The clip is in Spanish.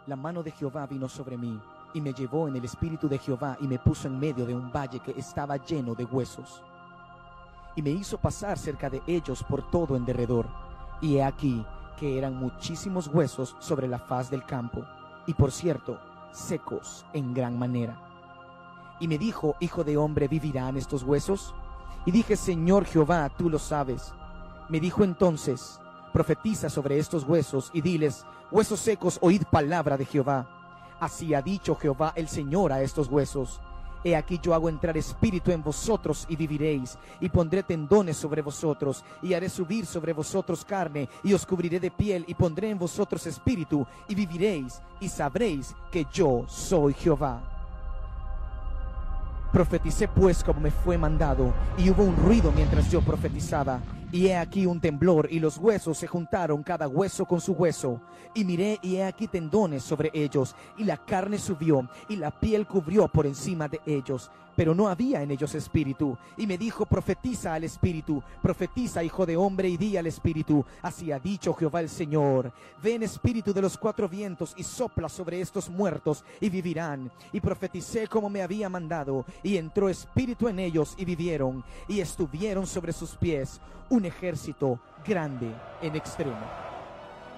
la mano de Jehová vino sobre mí, y me llevó en el espíritu de Jehová, y me puso en medio de un valle que estaba lleno de huesos. Y me hizo pasar cerca de ellos por todo en derredor, y he aquí que eran muchísimos huesos sobre la faz del campo, y por cierto, secos en gran manera. Y me dijo: hijo de hombre, ¿vivirán estos huesos? Y dije: Señor Jehová, tú lo sabes. Me dijo entonces: profetiza sobre estos huesos y diles: huesos secos, oíd palabra de Jehová. Así ha dicho Jehová el Señor a estos huesos: he aquí yo hago entrar espíritu en vosotros y viviréis, y pondré tendones sobre vosotros, y haré subir sobre vosotros carne, y os cubriré de piel, y pondré en vosotros espíritu, y viviréis, y sabréis que yo soy Jehová. Profeticé pues como me fue mandado, y hubo un ruido mientras yo profetizaba, y he aquí un temblor, y los huesos se juntaron cada hueso con su hueso, y miré, y he aquí tendones sobre ellos, y la carne subió, y la piel cubrió por encima de ellos, pero no había en ellos espíritu. Y me dijo: profetiza al espíritu, profetiza, hijo de hombre, y di al espíritu: así ha dicho Jehová el Señor, ven espíritu de los cuatro vientos, y sopla sobre estos muertos, y vivirán. Y profeticé como me había mandado, y entró espíritu en ellos, y vivieron, y estuvieron sobre sus pies un ejército grande en extremo.